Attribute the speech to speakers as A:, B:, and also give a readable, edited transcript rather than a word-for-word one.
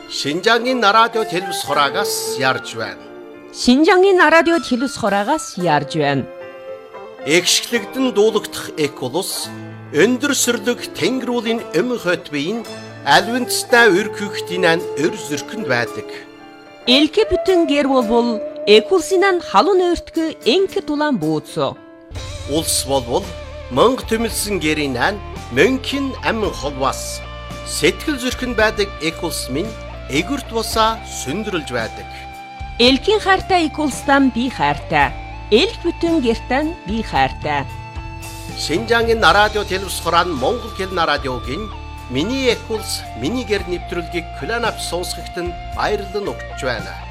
A: Шинжаагийн радио телевиз хураагаас ярьж байна.
B: Шинжаагийн радио телевиз хураагаас ярьж байна.
A: Экшглэгдэн дуулагдах Эколус өндөр сүрлэг тэнгэрүүлийн өмнө хот биеийн альвинцтай өргөхтийн өр зөркөнд байдаг.
B: Элке бүтэн гэр болбол Экулсинан халуун өртгө энке тулан бууцо.
A: Улс болбол мөнх төмөлсөн гэрийн мөнхийн амин холвас сэтгэл зөркөнд байдаг Экулс минь эгүрт бусаа сүндрэлж байдаг.
B: Элкийн хайртай Экулстан би хайртай. Элк бүтэн гертан би хайртай.
A: Шинжаагийн радио телевиз хураан Монгол хэлний радиогийн миний Экулс миний гэр нэвтрүүлгийг Кланап сонсогт нь баярлан өгч байна.